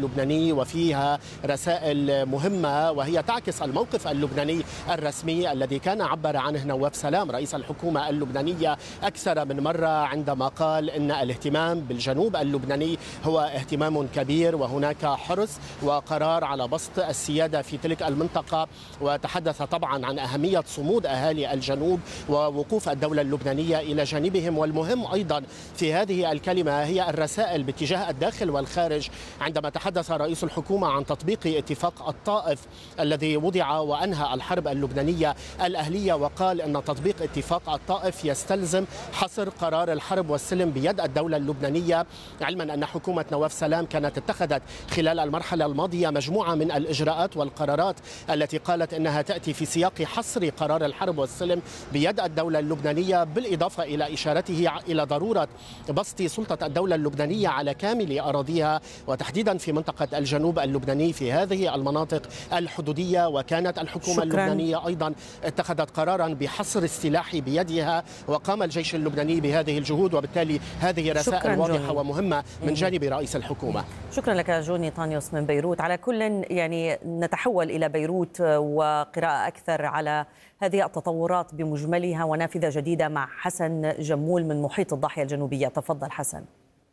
اللبناني وفيها رسائل مهمة، وهي تعكس الموقف اللبناني الرسمي الذي كان عبر عنه نواف سلام رئيس الحكومة اللبنانية أكثر من مرة، عندما قال إن الاهتمام بالجنوب اللبناني هو اهتمام كبير وهناك حرص وقرار على بسط السيادة في تلك المنطقة. وتحدث طبعا عن أهمية صمود أهالي الجنوب ووقوف الدولة اللبنانية إلى جانبهم. والمهم أيضا في هذه الكلمة هي الرسائل باتجاه الداخل والخارج، عندما تحدث رئيس الحكومة عن تطبيق اتفاق الطائف الذي وضع وأنهى الحرب اللبنانية الأهلية، وقال أن تطبيق اتفاق الطائف يستلزم حصر قرار الحرب والسلم بيد الدولة اللبنانية، علما أن حكومة نواف سلام كانت اتخذت خلال المرحلة الماضية مجموعة من الإجراءات والقرارات التي قالت أنها تأتي في سياق حصر قرار الحرب والسلم بيد الدولة اللبنانية، بالإضافة إلى إشارته إلى ضرورة بسط سلطة الدولة اللبنانية على كامل أراضيها، وتحديدا في منطقة الجنوب اللبناني في هذه المناطق الحدودية. وكانت الحكومة اللبنانية أيضا اتخذت قرارا بحصر السلاح بيدها، وقام الجيش اللبناني بهذه الجهود، وبالتالي هذه رسائل واضحة ومهمة من جانب رئيس الحكومة. شكرا لك جوني طانيوس من بيروت. على كل يعني نتحول إلى بيروت وقراءة أكثر على هذه التطورات بمجملها ونافذة جديدة مع حسن جمول من محيط الضاحية الجنوبية. تفضل حسن.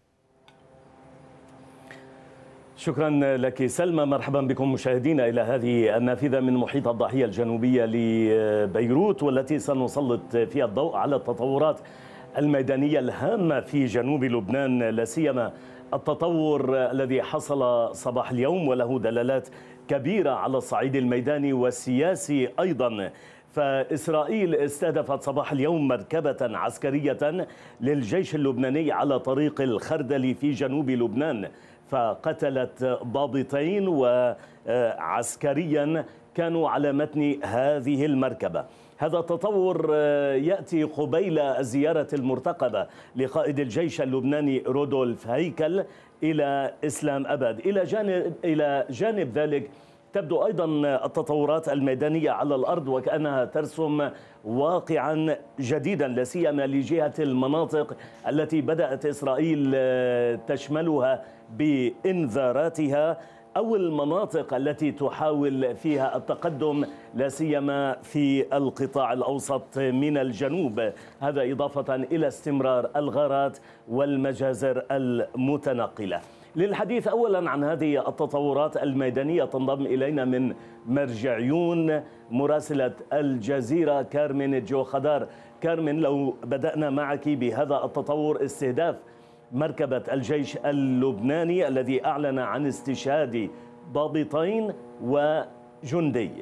شكرا لك سلمى، مرحبا بكم مشاهدينا إلى هذه النافذة من محيط الضاحية الجنوبية لبيروت، والتي سنسلط فيها الضوء على التطورات الميدانية الهامة في جنوب لبنان، لا سيما التطور الذي حصل صباح اليوم وله دلالات كبيرة على الصعيد الميداني والسياسي أيضا. فإسرائيل استهدفت صباح اليوم مركبة عسكرية للجيش اللبناني على طريق الخردل في جنوب لبنان، فقتلت ضابطين وعسكريا كانوا على متن هذه المركبة. هذا التطور يأتي قبيل الزيارة المرتقبة لقائد الجيش اللبناني رودولف هيكل إلى إسلام أباد. إلى جانب ذلك تبدو أيضا التطورات الميدانية على الأرض وكأنها ترسم واقعا جديدا، لا سيما لجهة المناطق التي بدأت إسرائيل تشملها بإنذاراتها، أو المناطق التي تحاول فيها التقدم، لا سيما في القطاع الأوسط من الجنوب. هذا إضافة إلى استمرار الغارات والمجازر المتنقلة. للحديث أولا عن هذه التطورات الميدانية تنضم إلينا من مرجعيون مراسلة الجزيرة كارمن جوخدار. كارمن، لو بدأنا معك بهذا التطور، استهداف مركبة الجيش اللبناني الذي أعلن عن استشهاد ضابطين وجندي.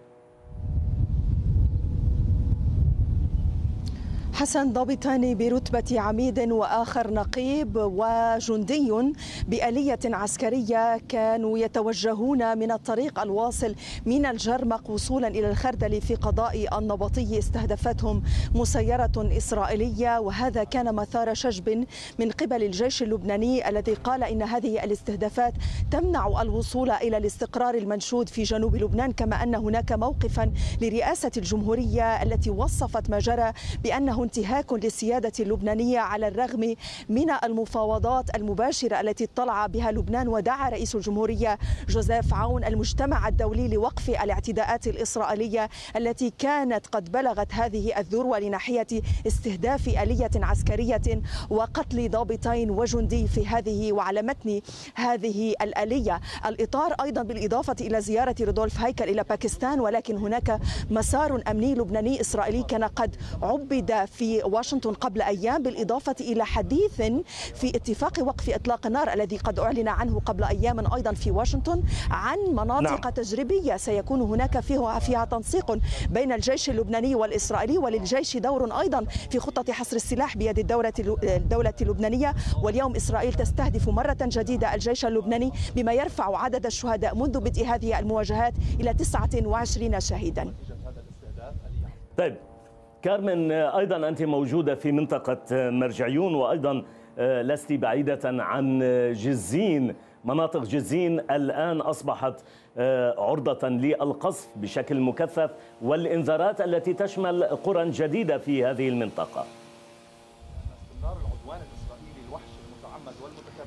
حسن، ضابطان برتبة عميد وآخر نقيب وجندي بآلية عسكرية كانوا يتوجهون من الطريق الواصل من الجرمق وصولا إلى الخردل في قضاء النبطي. استهدفتهم مسيرة إسرائيلية، وهذا كان مثار شجب من قبل الجيش اللبناني الذي قال إن هذه الاستهدافات تمنع الوصول إلى الاستقرار المنشود في جنوب لبنان، كما أن هناك موقفا لرئاسة الجمهورية التي وصفت ما جرى بأنه انتهاك للسيادة اللبنانية على الرغم من المفاوضات المباشرة التي اطلع بها لبنان. ودعا رئيس الجمهورية جوزيف عون المجتمع الدولي لوقف الاعتداءات الإسرائيلية التي كانت قد بلغت هذه الذروة لناحية استهداف آلية عسكرية وقتل ضابطين وجندي في هذه وعلى متن هذه الآلية. الإطار أيضا بالإضافة إلى زيارة رودولف هيكل إلى باكستان، ولكن هناك مسار أمني لبناني إسرائيلي كان قد عبد في واشنطن قبل أيام، بالإضافة إلى حديث في اتفاق وقف إطلاق النار الذي قد أعلن عنه قبل أيام أيضا في واشنطن عن مناطق تجريبية سيكون هناك فيها تنسيق بين الجيش اللبناني والإسرائيلي، وللجيش دور أيضا في خطة حصر السلاح بيد الدولة اللبنانية. واليوم إسرائيل تستهدف مرة جديدة الجيش اللبناني بما يرفع عدد الشهداء منذ بدء هذه المواجهات إلى 29 شهيدا. طيب كارمن، أيضا أنت موجودة في منطقة مرجعيون، وأيضا لست بعيدة عن جزين. مناطق جزين الآن أصبحت عرضة للقصف بشكل مكثف والإنذارات التي تشمل قرى جديدة في هذه المنطقة.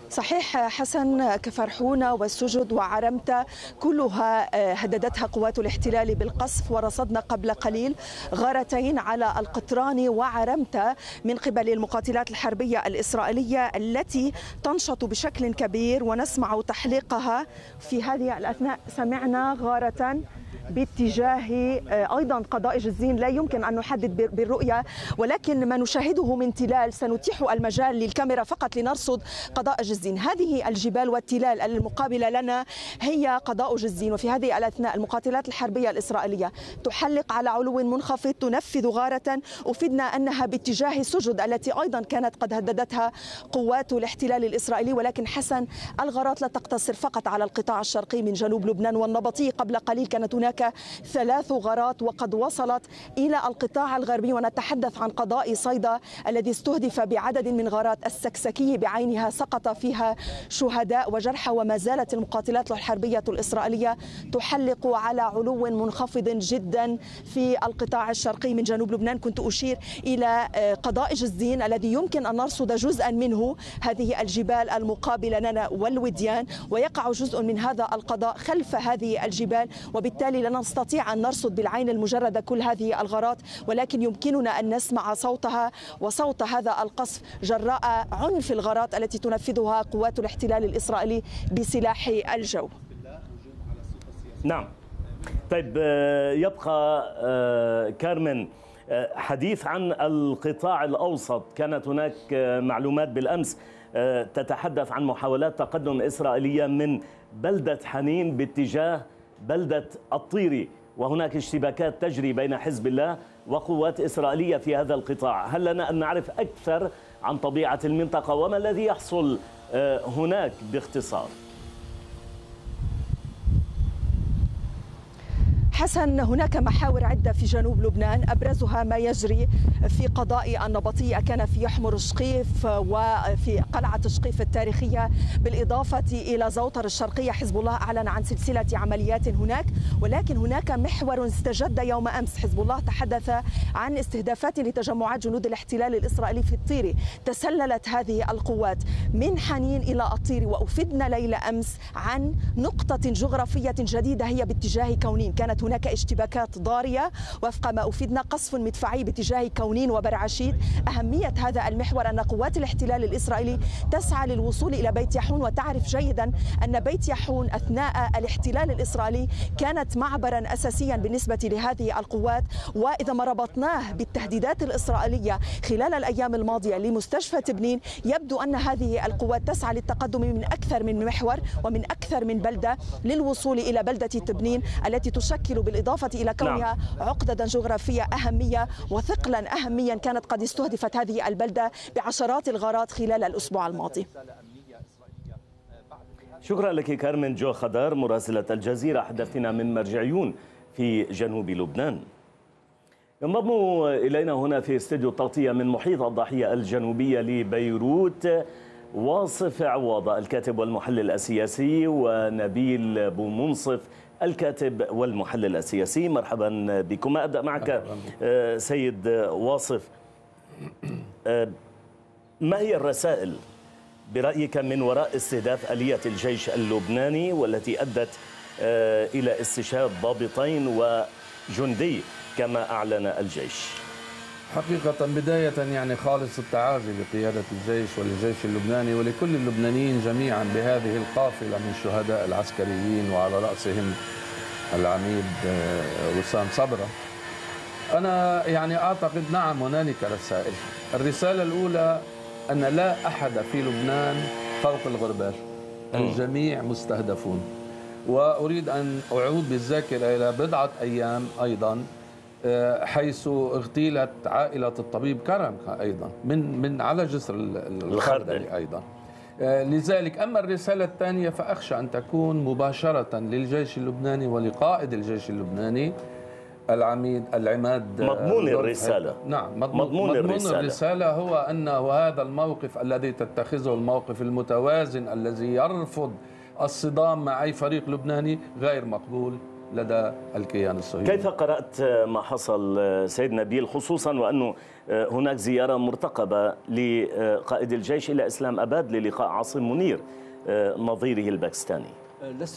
صحيح حسن، كفرحونة والسجد وعرمتة كلها هددتها قوات الاحتلال بالقصف، ورصدنا قبل قليل غارتين على القطران وعرمتة من قبل المقاتلات الحربية الإسرائيلية التي تنشط بشكل كبير، ونسمع تحليقها في هذه الأثناء. سمعنا غارة باتجاه أيضا قضاء جزين، لا يمكن أن نحدد بالرؤية، ولكن ما نشاهده من تلال سنتيح المجال للكاميرا فقط لنرصد قضاء جزين. هذه الجبال والتلال المقابلة لنا هي قضاء جزين، وفي هذه الأثناء المقاتلات الحربية الإسرائيلية تحلق على علو منخفض، تنفذ غارة أفدنا أنها باتجاه سجد التي أيضا كانت قد هددتها قوات الاحتلال الإسرائيلي. ولكن حسن، الغارات لا تقتصر فقط على القطاع الشرقي من جنوب لبنان والنبطي. قبل قليل كانت هناك 3 غارات وقد وصلت إلى القطاع الغربي، ونتحدث عن قضاء صيدا الذي استهدف بعدد من غارات السكسكية بعينها، سقط فيها شهداء وجرحى، وما زالت المقاتلات الحربية الإسرائيلية تحلق على علو منخفض جدا في القطاع الشرقي من جنوب لبنان. كنت أشير إلى قضاء جزين الذي يمكن أن نرصد جزءا منه، هذه الجبال المقابلة لنا والوديان، ويقع جزء من هذا القضاء خلف هذه الجبال، وبالتالي لا نستطيع أن نرصد بالعين المجردة كل هذه الغارات، ولكن يمكننا أن نسمع صوتها وصوت هذا القصف جراء عنف الغارات التي تنفذها قوات الاحتلال الإسرائيلي بسلاح الجو. نعم. طيب، يبقى كارمن حديث عن القطاع الأوسط. كانت هناك معلومات بالأمس تتحدث عن محاولات تقدم إسرائيلية من بلدة حنين باتجاه بلدة الطيري، وهناك اشتباكات تجري بين حزب الله وقوات إسرائيلية في هذا القطاع. هل لنا أن نعرف أكثر عن طبيعة المنطقة وما الذي يحصل هناك باختصار؟ حسن، هناك محاور عدة في جنوب لبنان، أبرزها ما يجري في قضاء النبطية، كان في يحمر شقيف وفي قلعة شقيف التاريخية، بالإضافة إلى زوطر الشرقية. حزب الله أعلن عن سلسلة عمليات هناك، ولكن هناك محور استجد يوم أمس. حزب الله تحدث عن استهدافات لتجمعات جنود الاحتلال الإسرائيلي في الطيري. تسللت هذه القوات من حنين إلى الطيري، وأفدنا ليلة أمس عن نقطة جغرافية جديدة هي باتجاه كونين. كانت هناك اشتباكات ضارية وفق ما أفدنا، قصف مدفعي باتجاه كونين وبرعشيد. أهمية هذا المحور أن قوات الاحتلال الإسرائيلي تسعى للوصول إلى بيت يحون، وتعرف جيدا أن بيت يحون أثناء الاحتلال الإسرائيلي كانت معبرا أساسيا بالنسبة لهذه القوات. وإذا ما ربطناه بالتهديدات الإسرائيلية خلال الأيام الماضية لمستشفى تبنين، يبدو أن هذه القوات تسعى للتقدم من أكثر من محور ومن أكثر من بلدة للوصول إلى بلدة تبنين التي تشكل بالإضافة إلى كونها عقدة جغرافية أهمية وثقلا أهميا كانت قد استهدفت هذه البلدة بعشرات الغارات خلال الأسبوع الماضي. شكرا لك كارمن جو خضر مراسلة الجزيرة، حدثنا من مرجعيون في جنوب لبنان. ينضم إلينا هنا في استديو التغطية من محيط الضاحية الجنوبية لبيروت واصف عواضة الكاتب والمحلل السياسي، ونبيل بومنصف الكاتب والمحلل السياسي. مرحبا بكم. أبدأ معك سيد واصف، ما هي الرسائل برأيك من وراء استهداف آلية الجيش اللبناني والتي أدت إلى استشهاد ضابطين وجندي كما أعلن الجيش؟ حقيقة بداية يعني خالص التعازي لقيادة الجيش وللجيش اللبناني ولكل اللبنانيين جميعا بهذه القافلة من الشهداء العسكريين، وعلى رأسهم العميد وسام صبرا. أنا يعني أعتقد نعم هنالك رسائل. الرسالة الأولى أن لا أحد في لبنان فوق الغربال، الجميع مستهدفون. وأريد أن أعود بالذاكرة إلى بضعة أيام أيضا حيث اغتيلت عائلة الطبيب كرم أيضا من على جسر الخردلي أيضا. لذلك أما الرسالة الثانية فأخشى أن تكون مباشرة للجيش اللبناني ولقائد الجيش اللبناني العماد مضمون الرسالة. نعم، مضمون الرسالة هو أنه هذا الموقف الذي تتخذه، الموقف المتوازن الذي يرفض الصدام مع أي فريق لبناني، غير مقبول لدى الكيان الصهيوني. كيف قرأت ما حصل سيد نبيل، خصوصا وأنه هناك زيارة مرتقبة لقائد الجيش إلى إسلام أباد للقاء عاصم منير نظيره الباكستاني؟